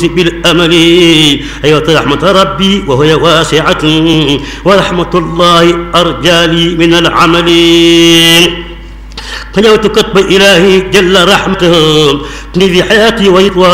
بالأمل أيوة رحمة ربي وهي واسعة ورحمة الله أرجى لي من العمل فنوت كتب إلهي جل رحمته في حياتي ويطوى